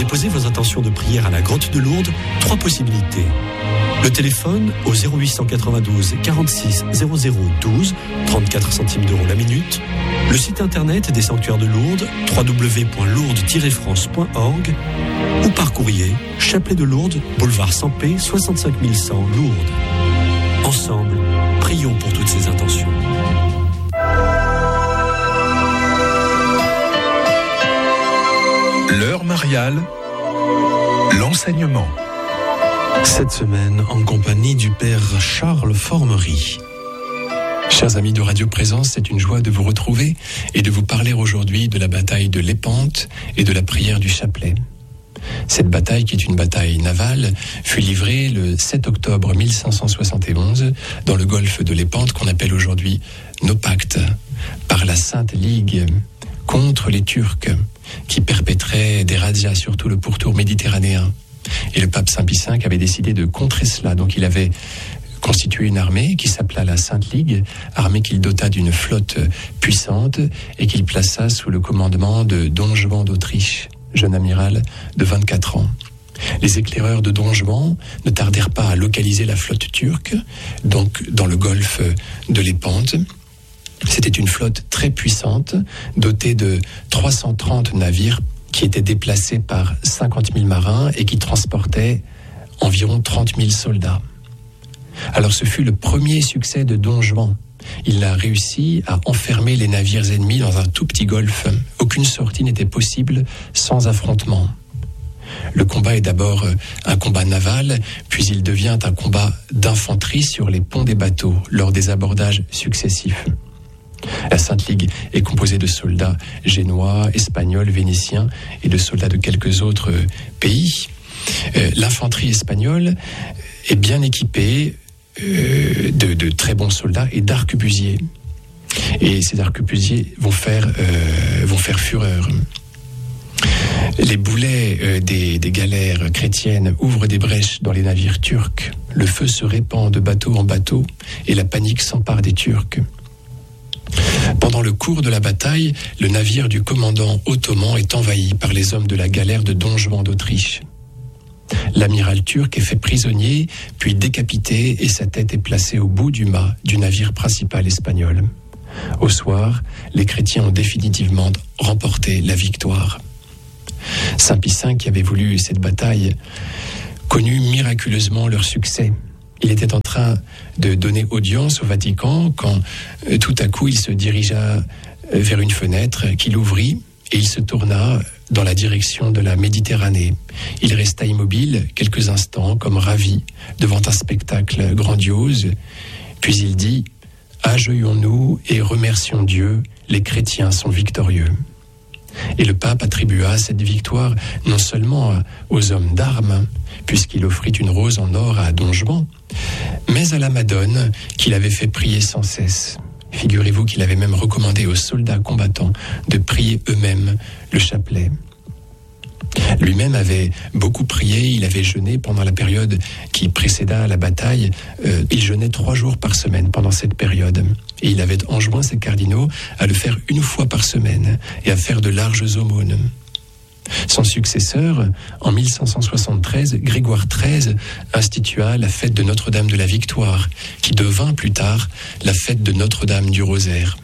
déposer vos intentions de prière à la Grotte de Lourdes, 3 possibilités. Le téléphone au 0892 46 00 12, 34 centimes d'euros la minute. Le site internet des sanctuaires de Lourdes, www.lourdes-france.org, ou par courrier, Chapelet de Lourdes, boulevard Sampé, 65 100 Lourdes. Ensemble, prions pour toutes ces intentions. L'heure mariale, l'enseignement. Cette semaine, en compagnie du Père Charles Formery. Chers amis de Radio Présence, c'est une joie de vous retrouver et de vous parler aujourd'hui de la bataille de Lépante et de la prière du chapelet. Cette bataille, qui est une bataille navale, fut livrée le 7 octobre 1571 dans le golfe de Lépante, qu'on appelle aujourd'hui Naupacte, par la Sainte Ligue contre les Turcs, qui perpétraient des razzias sur tout le pourtour méditerranéen. Et le pape Saint Pie V avait décidé de contrer cela. Donc il avait constitué une armée qui s'appela la Sainte Ligue, armée qu'il dota d'une flotte puissante et qu'il plaça sous le commandement de Don Juan d'Autriche, jeune amiral de 24 ans. Les éclaireurs de Don Juan ne tardèrent pas à localiser la flotte turque, donc dans le golfe de Lépante. C'était une flotte très puissante, dotée de 330 navires qui étaient déplacés par 50 000 marins et qui transportaient environ 30 000 soldats. Alors ce fut le premier succès de Don Juan. Il a réussi à enfermer les navires ennemis dans un tout petit golfe. Aucune sortie n'était possible sans affrontement. Le combat est d'abord un combat naval, puis il devient un combat d'infanterie sur les ponts des bateaux lors des abordages successifs. La Sainte Ligue est composée de soldats génois, espagnols, vénitiens et de soldats de quelques autres pays. L'infanterie espagnole est bien équipée de très bons soldats et d'arquebusiers. Et ces arquebusiers vont faire fureur. Les boulets des galères chrétiennes ouvrent des brèches dans les navires turcs. Le feu se répand de bateau en bateau et la panique s'empare des Turcs. Pendant le cours de la bataille, le navire du commandant ottoman est envahi par les hommes de la galère de Don Juan d'Autriche. L'amiral turc est fait prisonnier, puis décapité, et sa tête est placée au bout du mât du navire principal espagnol. Au soir, les chrétiens ont définitivement remporté la victoire. Saint Pie V, qui avait voulu cette bataille, connut miraculeusement leur succès. Il était en train de donner audience au Vatican quand tout à coup il se dirigea vers une fenêtre qu'il ouvrit et il se tourna dans la direction de la Méditerranée. Il resta immobile quelques instants comme ravi devant un spectacle grandiose, puis il dit « Agenouillons-nous et remercions Dieu, les chrétiens sont victorieux ». Et le pape attribua cette victoire non seulement aux hommes d'armes, puisqu'il offrit une rose en or à Don Juan, mais à la Madone qu'il avait fait prier sans cesse. Figurez-vous qu'il avait même recommandé aux soldats combattants de prier eux-mêmes le chapelet. Lui-même avait beaucoup prié, il avait jeûné pendant la période qui précéda la bataille. Il jeûnait 3 jours par semaine pendant cette période. Et il avait enjoint ses cardinaux à le faire 1 fois par semaine et à faire de larges aumônes. Son successeur, en 1573, Grégoire XIII, institua la fête de Notre-Dame de la Victoire, qui devint plus tard la fête de Notre-Dame du Rosaire.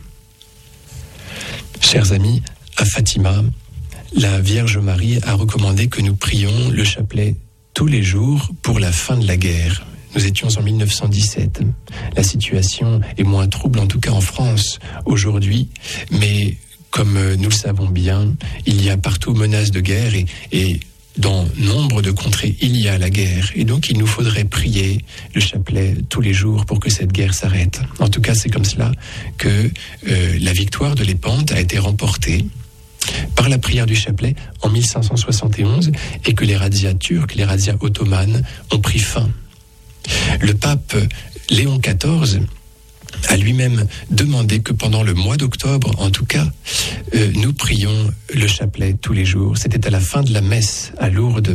Chers amis, à Fatima, la Vierge Marie a recommandé que nous prions le chapelet tous les jours pour la fin de la guerre. Nous étions en 1917. La situation est moins trouble, en tout cas en France, aujourd'hui, mais comme nous le savons bien, il y a partout menace de guerre et dans nombre de contrées, il y a la guerre. Et donc, il nous faudrait prier le chapelet tous les jours pour que cette guerre s'arrête. En tout cas, c'est comme cela que la victoire de Lépante a été remportée par la prière du chapelet en 1571 et que les razzias turcs, les razzias ottomanes ont pris fin. Le pape Léon XIV a lui-même demandé que pendant le mois d'octobre, en tout cas, nous prions le chapelet tous les jours. C'était à la fin de la messe à Lourdes,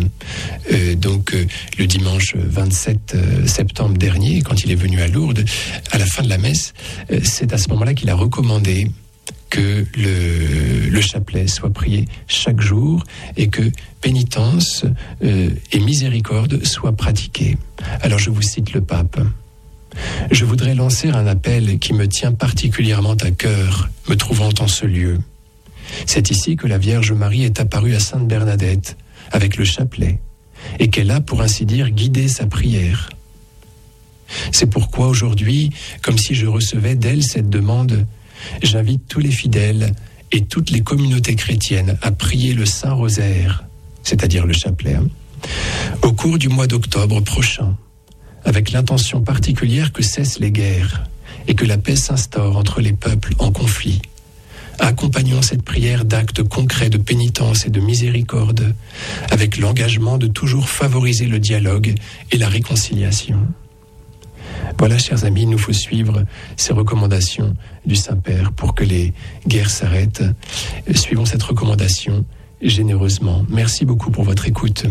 le dimanche 27 septembre dernier, quand il est venu à Lourdes, à la fin de la messe, c'est à ce moment-là qu'il a recommandé que le chapelet soit prié chaque jour et que pénitence et miséricorde soient pratiquées. Alors je vous cite le pape. Je voudrais lancer un appel qui me tient particulièrement à cœur, me trouvant en ce lieu. C'est ici que la Vierge Marie est apparue à Sainte Bernadette avec le chapelet et qu'elle a, pour ainsi dire, guidé sa prière. C'est pourquoi aujourd'hui, comme si je recevais d'elle cette demande, j'invite tous les fidèles et toutes les communautés chrétiennes à prier le Saint Rosaire, c'est-à-dire le chapelet, au cours du mois d'octobre prochain, avec l'intention particulière que cessent les guerres et que la paix s'instaure entre les peuples en conflit. Accompagnons cette prière d'actes concrets de pénitence et de miséricorde, avec l'engagement de toujours favoriser le dialogue et la réconciliation. Voilà, chers amis, il nous faut suivre ces recommandations du Saint-Père pour que les guerres s'arrêtent. Suivons cette recommandation généreusement. Merci beaucoup pour votre écoute.